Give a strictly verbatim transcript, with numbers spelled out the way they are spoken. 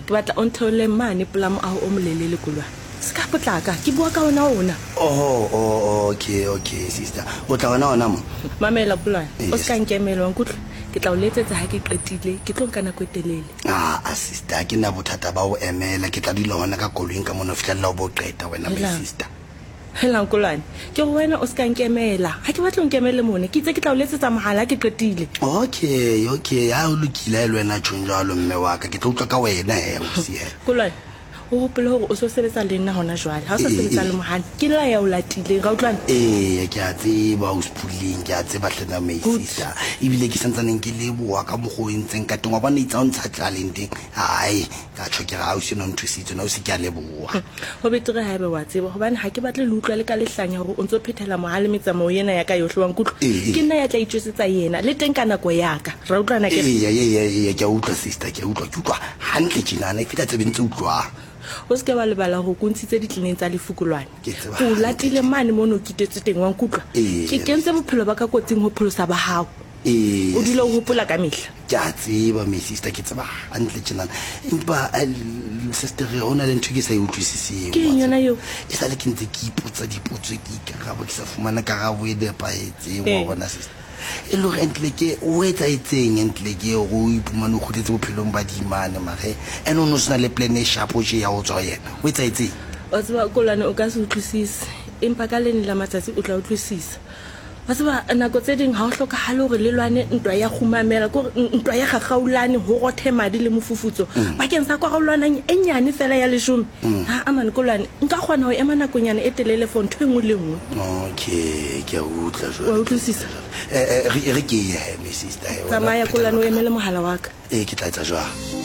ke batla o ntheole mane pela moaho o molelele Kulwane. Ska potlaka ke bua ka ona ona. Oh oh okay okay sister. O tla ona ona mo. Mamela Kulwane. O ska nkemela wa nkutlo. Ke tla o letsetsa ha ke qetile ke tlo nka nako e telele. Ah sister ke na bothata ba o emela ke tla dilo hona ka koloing ka mona fihlella o bo qeta wena my sister. Hela Kulwane ke go wena o ska nkemela ha ke batla nkemele mone ke itse ke tla o letsetsa mohala ke qetile. Okay okay ha o lokile le wena tshonjalo mme wa ka ke tla utlwa ka wena he o sie. Kulwane o hopole hore o so sebetsa le nna hona jwale ha o sa sebetsa le mohani ke la ya o latile ga utlwana eh ke a tseba o spulling ke a tseba hlena my sister ibile ke santsaneng ke leboa ka mogo entseng ka teng wa bona itsa o ntsha talenteng hai ka tshokera ha o seno nthusitse na o se ke a leboa ho betere ha ebe wa tseba hobane ha ke batle le utlwa le ka lehlanya hore o ntso phethela mohale metsamao yena ya ka yohle wa nkutlo ke nna ya tla itjwesetsa yena le teng ka nako ya ka ra utlwana ke eh ya ya ya ke a utlwa sister ke a utlwa ke utlwa hantle tjinana e feta tsebentse utlwa o se ke ba lebala go kuntshitse ditlineng tsa lefukulwane go latile mane mo no kitetse teng wa nkutlwa ke kentse bophelo ba ka kotsing ho pholosa ba hao eh o dilo go hopola ka mehla ke a tseba my sister ke tseba hantle tjenana empa sister re hona le ntho ke sa e utlwisiseng ke yona yo e sa le ke ntse ke ipotsa dipotso ke ikarabo ke sa fumana karabo e depaetseng wa bona sister e lo rentle ke o etsa itseng entle ke go ipumana go detse bophelong ba dimane mare eno no sna le plan e sharp o je ya o tswa yena o etsa itseng o tswa Kulwane o ka se utlwisise empa ka leni la matsatsi o tla utlwisisa wa tseba nako tse ding ha o hloka hale hore le lwane ntwa ya khumamela go ntwa ya gagaulane ho rothe madi le mofufutso ba ke nsa kwa gaulwana e nyane fela ya leshome ha amane Kulwane nka kgona ho ema nakonyana e telele for ntho engwe le engwe okay ke a utla jwa wa utlwisisa eh re ke ye my sister tsamaya Kulwane o emele mohala wa ka eh ke tla etsa jwa